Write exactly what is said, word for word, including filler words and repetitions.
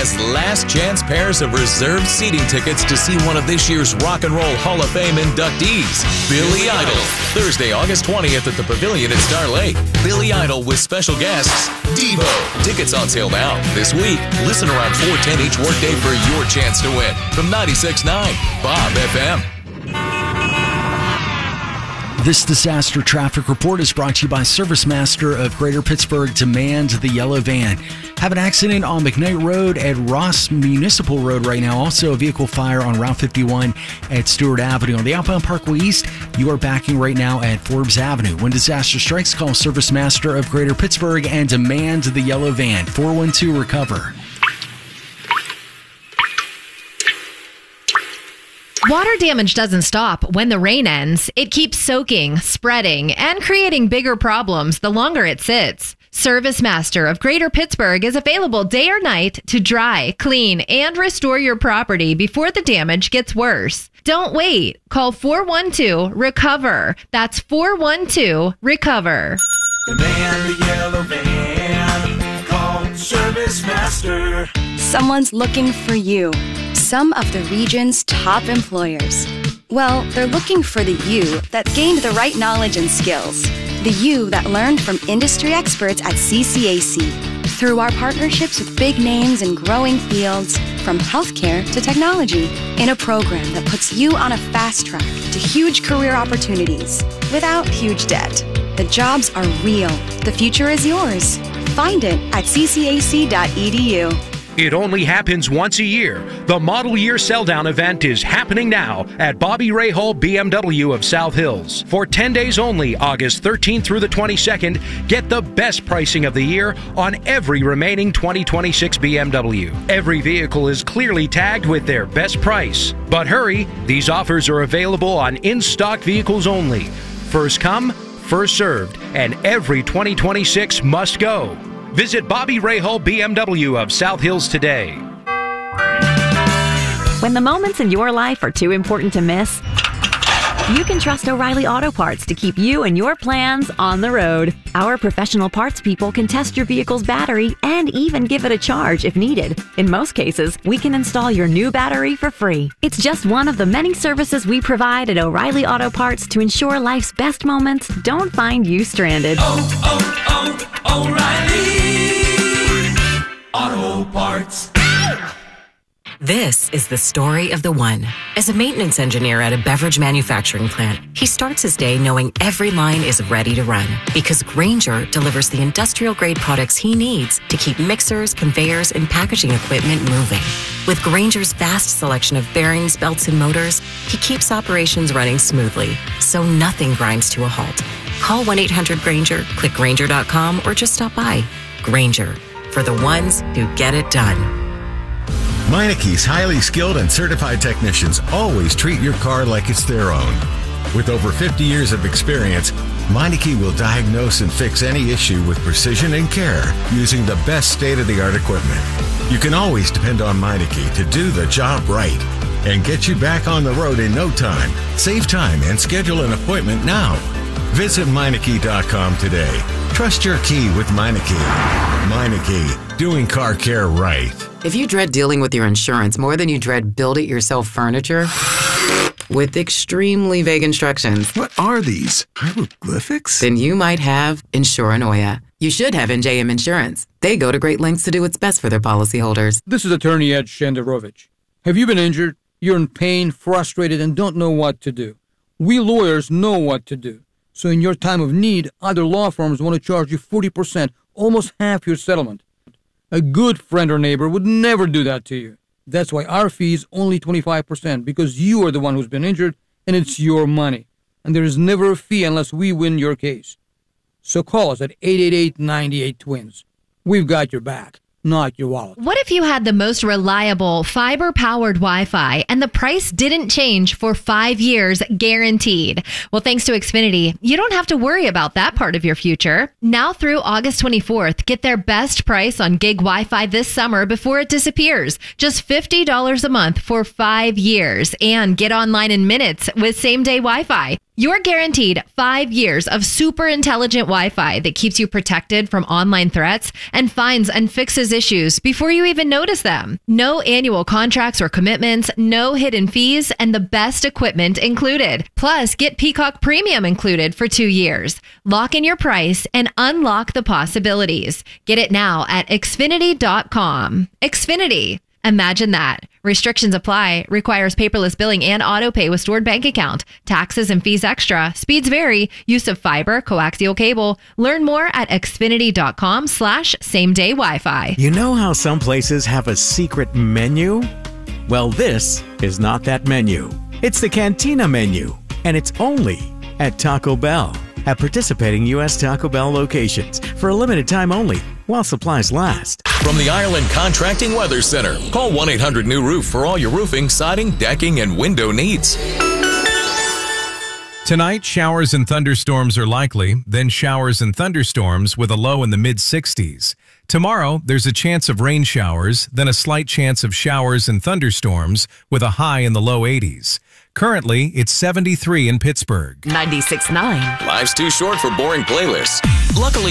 has last chance pairs of reserved seating tickets to see one of this year's Rock and Roll Hall of Fame inductees, Billy Idol. Thursday, August twentieth at the Pavilion at Star Lake. Billy Idol with special guests, Devo. Tickets on sale now. This week, listen around four ten each workday for your chance to win. From ninety-six point nine Bob F M. This disaster traffic report is brought to you by ServiceMaster of Greater Pittsburgh. Demand the yellow van. Have an accident on McKnight Road at Ross Municipal Road right now. Also, a vehicle fire on Route fifty-one at Stewart Avenue. On the outbound Parkway East, you are backing right now at Forbes Avenue. When disaster strikes, call ServiceMaster of Greater Pittsburgh and demand the yellow van. four one two recover. Water damage doesn't stop when the rain ends. It keeps soaking, spreading, and creating bigger problems the longer it sits. ServiceMaster of Greater Pittsburgh is available day or night to dry, clean, and restore your property before the damage gets worse. Don't wait. Call four one two recover. That's four one two recover. Demand the yellow van. Call ServiceMaster. Someone's looking for you. Some of the region's top employers. Well, they're looking for the you that gained the right knowledge and skills. The you that learned from industry experts at C C A C. Through our partnerships with big names in growing fields, from healthcare to technology, in a program that puts you on a fast track to huge career opportunities without huge debt. The jobs are real. The future is yours. Find it at c c a c dot e d u. It only happens once a year. The Model Year Sell-Down event is happening now at Bobby Rahal B M W of South Hills. For ten days only, August thirteenth through the twenty-second, get the best pricing of the year on every remaining twenty twenty-six B M W. Every vehicle is clearly tagged with their best price. But hurry, these offers are available on in-stock vehicles only. First come, first served, and every twenty twenty-six must go. Visit Bobby Rahal B M W of South Hills today. When the moments in your life are too important to miss, you can trust O'Reilly Auto Parts to keep you and your plans on the road. Our professional parts people can test your vehicle's battery and even give it a charge if needed. In most cases, we can install your new battery for free. It's just one of the many services we provide at O'Reilly Auto Parts to ensure life's best moments don't find you stranded. Oh, oh, oh, O'Reilly Auto Parts. This is the story of the one. As a maintenance engineer at a beverage manufacturing plant, he starts his day knowing every line is ready to run because Grainger delivers the industrial-grade products he needs to keep mixers, conveyors, and packaging equipment moving. With Grainger's vast selection of bearings, belts, and motors, he keeps operations running smoothly, so nothing grinds to a halt. Call one eight hundred Grainger, click Grainger dot com, or just stop by. Grainger, for the ones who get it done. Meineke's highly skilled and certified technicians always treat your car like it's their own. With over fifty years of experience, Meineke will diagnose and fix any issue with precision and care using the best state-of-the-art equipment. You can always depend on Meineke to do the job right and get you back on the road in no time. Save time and schedule an appointment now. Visit Meineke dot com today. Trust your key with Meineke. Meineke, doing car care right. If you dread dealing with your insurance more than you dread build-it-yourself furniture with extremely vague instructions. What are these? Hieroglyphics? Then you might have Insuranoia. You should have N J M Insurance. They go to great lengths to do what's best for their policyholders. This is attorney Ed Shenderovich. Have you been injured? You're in pain, frustrated, and don't know what to do. We lawyers know what to do. So in your time of need, other law firms want to charge you forty percent, almost half your settlement. A good friend or neighbor would never do that to you. That's why our fee is only twenty-five percent, because you are the one who's been injured, and it's your money. And there is never a fee unless we win your case. So call us at eight eight eight, nine eight, twins. We've got your back, not your wallet. What if you had the most reliable fiber-powered Wi-Fi and the price didn't change for five years guaranteed? Well, thanks to Xfinity, you don't have to worry about that part of your future. Now through August twenty-fourth, get their best price on gig Wi-Fi this summer before it disappears. Just fifty dollars a month for five years and get online in minutes with same-day Wi-Fi. You're guaranteed five years of super intelligent Wi-Fi that keeps you protected from online threats and finds and fixes issues before you even notice them. No annual contracts or commitments, no hidden fees, and the best equipment included. Plus, get Peacock Premium included for two years. Lock in your price and unlock the possibilities. Get it now at Xfinity dot com. Xfinity. Imagine that. Restrictions apply. Requires paperless billing and auto pay with stored bank account. Taxes and fees extra. Speeds vary. Use of fiber, coaxial cable. Learn more at Xfinity dot com slash same day Wi-Fi. You know how some places have a secret menu? Well, this is not that menu. It's the Cantina menu, and it's only at Taco Bell. At participating U S Taco Bell locations for a limited time only while supplies last. From the Ireland Contracting Weather Center, call one eight hundred new roof for all your roofing, siding, decking, and window needs. Tonight, showers and thunderstorms are likely, then showers and thunderstorms with a low in the mid sixties. Tomorrow, there's a chance of rain showers, then a slight chance of showers and thunderstorms with a high in the low eighties. Currently, it's seventy-three in Pittsburgh. ninety-six point nine. Life's too short for boring playlists. Luckily,